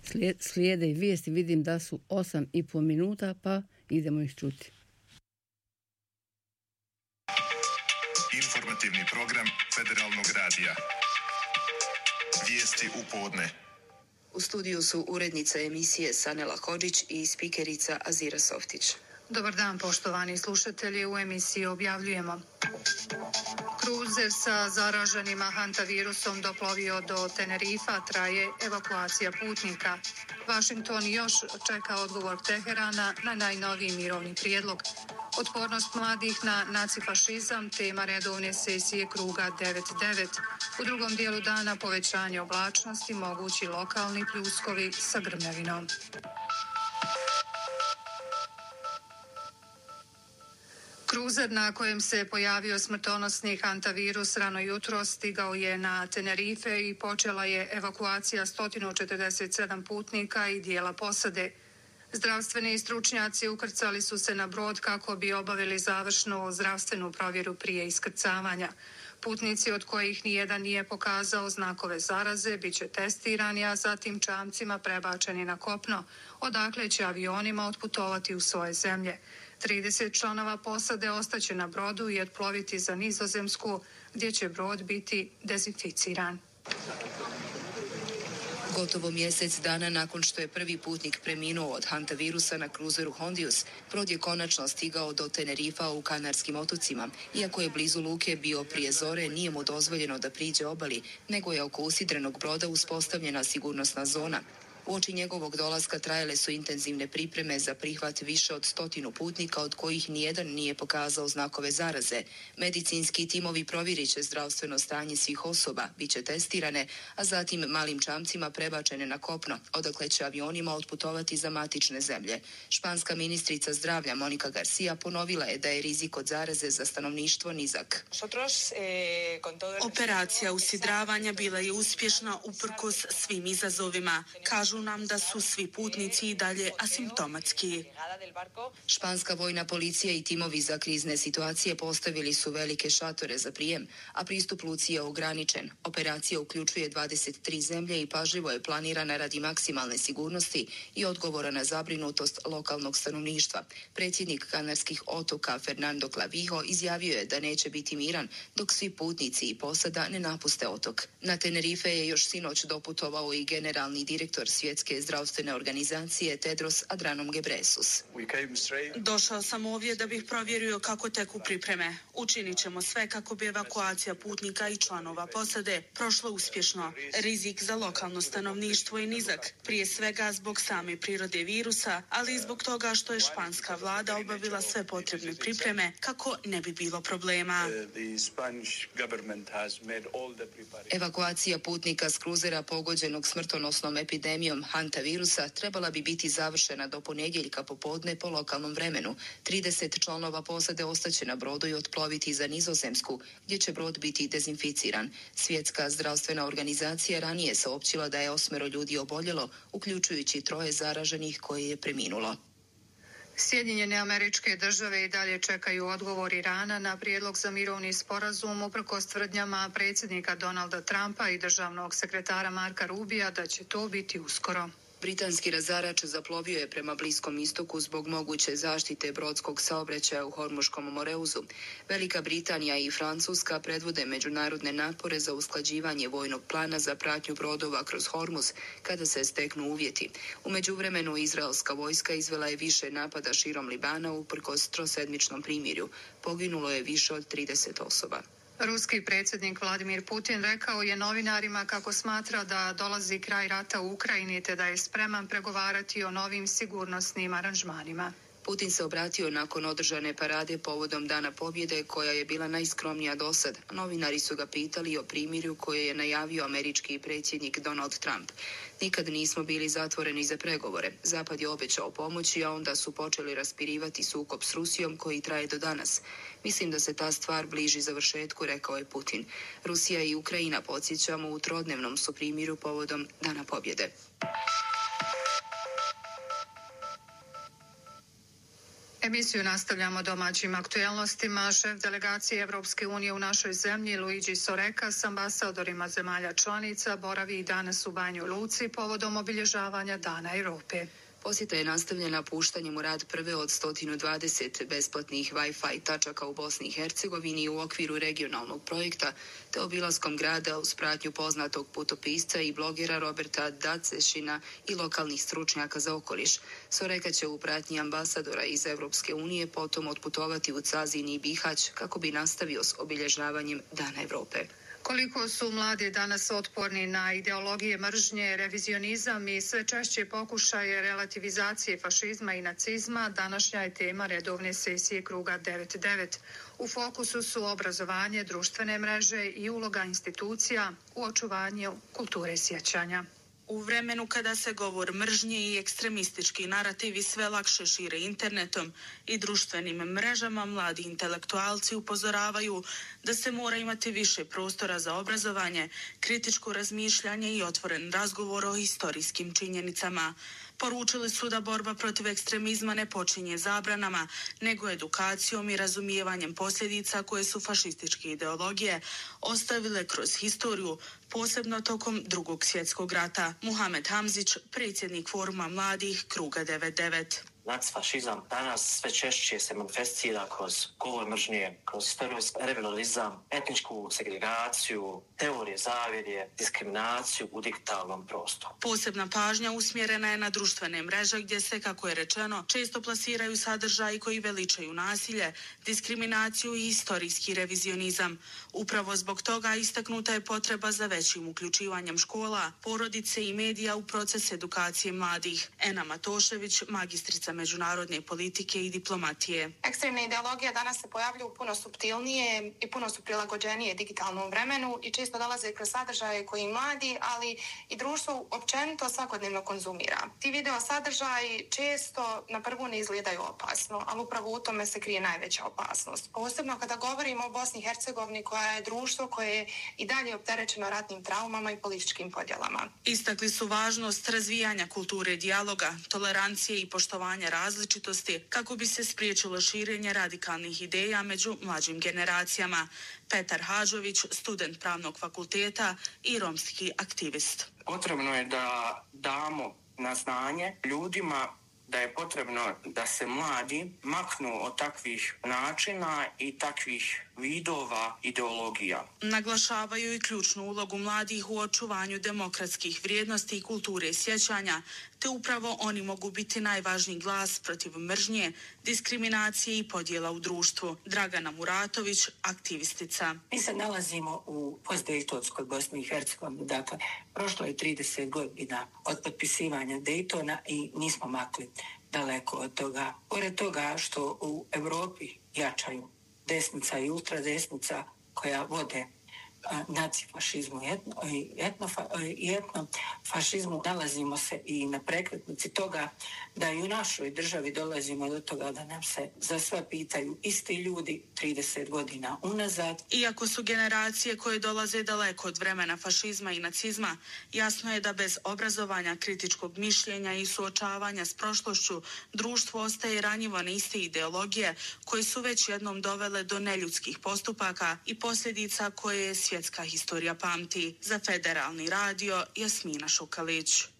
Slijede i vijesti, vidim da su 8,5 minuta, pa idemo ih čuti. Informativni program Federalnog radija. Vijesti u podne. U studiju su urednica emisije Sanela Hodžić i spikerica Azira Softić. Dobar dan, poštovani slušatelji. U emisiji objavljujemo: kruzer sa zaraženima hantavirusom doplovio do Tenerifa, traje evakuacija putnika. Vašington još čeka odgovor Teherana na najnoviji mirovni prijedlog. Otpornost mladih na nacifašizam, tema redovne sesije kruga 9-9. U drugom dijelu dana povećanje oblačnosti, mogući lokalni pljuskovi sa grmljavinom. Kruzer na kojem se pojavio smrtonosni hantavirus rano jutro stigao je na Tenerife i počela je evakuacija 147 putnika i dijela posade. Zdravstveni stručnjaci ukrcali su se na brod kako bi obavili završnu zdravstvenu provjeru prije iskrcavanja. Putnici od kojih nijedan nije pokazao znakove zaraze bit će testirani, a zatim čamcima prebačeni na kopno, odakle će avionima otputovati u svoje zemlje. 30 članova posade ostaće na brodu i otploviti za Nizozemsku, gdje će brod biti dezinficiran. Gotovo mjesec dana nakon što je prvi putnik preminuo od hantavirusa na kruzeru Hondius, brod je konačno stigao do Tenerifa u Kanarskim otocima. Iako je blizu luke bio prije zore, nije mu dozvoljeno da priđe obali, nego je oko usidrenog broda uspostavljena sigurnosna zona. Uoči njegovog dolaska trajale su intenzivne pripreme za prihvat više od 100 putnika, od kojih nijedan nije pokazao znakove zaraze. Medicinski timovi provjerit će zdravstveno stanje svih osoba, bit će testirane, a zatim malim čamcima prebačene na kopno, odakle će avionima otputovati za matične zemlje. Španska ministrica zdravlja Monika Garcia ponovila je da je rizik od zaraze za stanovništvo nizak. Operacija usidravanja bila je uspješna uprkos svim izazovima. Kažu nam da su svi putnici i dalje asimptomatski. Španska vojna policija i timovi za krizne situacije postavili su velike šatore za prijem, a pristup luci je ograničen. Operacija uključuje 23 zemlje i pažljivo je planirana radi maksimalne sigurnosti i odgovora na zabrinutost lokalnog stanovništva. Predsjednik Kanarskih otoka Fernando Clavijo izjavio je da neće biti miran dok svi putnici i posada ne napuste otok. Na Tenerife je još sinoć doputovao i generalni direktor Svjetske zdravstvene organizacije Tedros Adhanom Ghebreyesus. Došao sam ovdje da bih provjerio kako teku pripreme. Učinit ćemo sve kako bi evakuacija putnika i članova posade prošla uspješno. Rizik za lokalno stanovništvo je nizak, prije svega zbog same prirode virusa, ali i zbog toga što je španska vlada obavila sve potrebne pripreme kako ne bi bilo problema. Evakuacija putnika s kruzera pogođenog smrtonosnom epidemijom hantavirusa trebala bi biti završena do ponedjeljka popodne po lokalnom vremenu. 30 članova posade ostaće na brodu i otploviti za Nizozemsku, gdje će brod biti dezinficiran. Svjetska zdravstvena organizacija ranije saopćila da je 8 ljudi oboljelo, uključujući 3 zaraženih koje je preminulo. Sjedinjene Američke Države i dalje čekaju odgovor Irana na prijedlog za mirovni sporazum uprkos tvrdnjama predsjednika Donalda Trumpa i državnog sekretara Marka Rubija da će to biti uskoro. Britanski razarač zaplovio je prema Bliskom istoku zbog moguće zaštite brodskog saobraćaja u Hormuškom moreuzu. Velika Britanija i Francuska predvode međunarodne napore za usklađivanje vojnog plana za pratnju brodova kroz Hormuz kada se steknu uvjeti. U međuvremenu izraelska vojska izvela je više napada širom Libana uprkos trosedmičnom primirju. Poginulo je više od 30 osoba. Ruski predsjednik Vladimir Putin rekao je novinarima kako smatra da dolazi kraj rata u Ukrajini te da je spreman pregovarati o novim sigurnosnim aranžmanima. Putin se obratio nakon održane parade povodom Dana pobjede, koja je bila najskromnija dosad. Novinari su ga pitali o primirju koje je najavio američki predsjednik Donald Trump. Nikad nismo bili zatvoreni za pregovore. Zapad je obećao pomoći, a onda su počeli raspirivati sukob s Rusijom koji traje do danas. Mislim da se ta stvar bliži završetku, rekao je Putin. Rusija i Ukrajina, podsjećamo, u trodnevnom su primiru povodom Dana pobjede. Emisiju nastavljamo domaćim aktuelnostima. Šef delegacije Evropske unije u našoj zemlji Luigi Soreca s ambasadorima zemalja članica boravi i danas u Banjoj Luci povodom obilježavanja Dana Europe. Posjeta je nastavljena puštanjem u rad prve od 120 besplatnih Wi-Fi tačaka u Bosni i Hercegovini u okviru regionalnog projekta, te obilaskom grada uz pratnju poznatog putopisca i blogera Roberta Dacešina i lokalnih stručnjaka za okoliš. Soreca će u pratnji ambasadora iz Evropske unije potom otputovati u Cazin i Bihać kako bi nastavio s obilježavanjem Dana Europe. Koliko su mladi danas otporni na ideologije mržnje, revizionizam i sve češće pokušaje relativizacije fašizma i nacizma, današnja je tema redovne sesije kruga 9.9. U fokusu su obrazovanje, društvene mreže i uloga institucija u očuvanju kulture sjećanja. U vremenu kada se govor mržnje i ekstremistički narativi sve lakše šire internetom i društvenim mrežama, mladi intelektualci upozoravaju da se mora imati više prostora za obrazovanje, kritičko razmišljanje i otvoren razgovor o historijskim činjenicama. Poručili su da borba protiv ekstremizma ne počinje zabranama, nego edukacijom i razumijevanjem posljedica koje su fašističke ideologije ostavile kroz historiju, posebno tokom Drugog svjetskog rata. Muhamed Hamzić, predsjednik Foruma mladih Kruga 9.9. Nacfašizam danas sve češće se manifestira kroz govor mržnje, kroz revizionizam, etničku segregaciju, teorije zavjere, diskriminaciju u digitalnom prostoru. Posebna pažnja usmjerena je na društvene mreže gdje se, kako je rečeno, često plasiraju sadržaji koji veličaju nasilje, diskriminaciju i historijski revizionizam. Upravo zbog toga istaknuta je potreba za većim uključivanjem škola, porodice i medija u proces edukacije mladih. Ena Matošević, magistrica međunarodne politike i diplomatije. Ekstremne ideologije danas se pojavljuju puno suptilnije i puno su prilagođenije digitalnom vremenu i često dolaze kroz sadržaje koji mladi, ali i društvo općenito svakodnevno konzumira. Ti video sadržaji često na prvu ne izgledaju opasno, ali upravo u tome se krije najveća opasnost. Posebno kada govorimo o Bosni i Hercegovini, koja je društvo koje je i dalje opterećeno ratnim traumama i političkim podjelama. Istakli su važnost razvijanja kulture dijaloga, tolerancije i poštovanja različitosti kako bi se spriječilo širenje radikalnih ideja među mlađim generacijama. Petar Hađović, student pravnog fakulteta i romski aktivist. Potrebno je da damo na znanje ljudima da je potrebno da se mladi maknu od takvih načina i takvih vidova ideologija. Naglašavaju i ključnu ulogu mladih u očuvanju demokratskih vrijednosti i kulture sjećanja, te upravo oni mogu biti najvažniji glas protiv mržnje, diskriminacije i podjela u društvu. Dragana Muratović, aktivistica. Mi se nalazimo u postdejtonskoj Bosni i Hercegovini, dakle, prošlo je 30 godina od potpisivanja Daytona i nismo makli daleko od toga. Pored toga što u Europi jačaju desnica i ultradesnica koja vode nacifašizmu i etnofašizmu, nalazimo se i na prekretnici toga da i u našoj državi dolazimo do toga da nam se za sve pitaju isti ljudi 30 godina unazad. Iako su generacije koje dolaze daleko od vremena fašizma i nacizma, jasno je da bez obrazovanja, kritičkog mišljenja i suočavanja s prošlošću društvo ostaje ranjivo na iste ideologije koje su već jednom dovele do neljudskih postupaka i posljedica koje je svjetska historija pamti. Za Federalni radio, Jasmina Šukalić.